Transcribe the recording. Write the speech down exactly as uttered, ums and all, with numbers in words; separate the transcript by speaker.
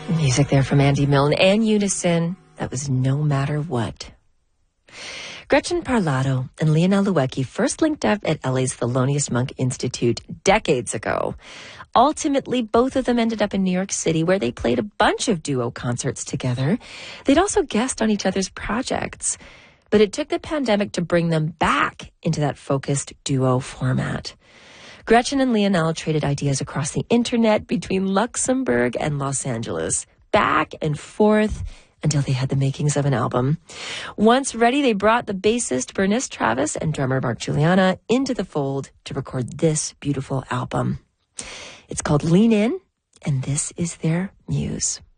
Speaker 1: Music there from Andy Milne and Unison. That was No Matter What. Gretchen Parlato and Leonel Louecki first linked up at L A's Thelonious Monk Institute decades ago. Ultimately, both of them ended up in New York City, where they played a bunch of duo concerts together. They'd also guest on each other's projects. But it took the pandemic to bring them back into that focused duo format. Gretchen and Leonel traded ideas across the internet between Luxembourg and Los Angeles, back and forth, until they had the makings of an album. Once ready, they brought the bassist Bernice Travis and drummer Mark Juliana into the fold to record this beautiful album. It's called Lean In, and this is their muse.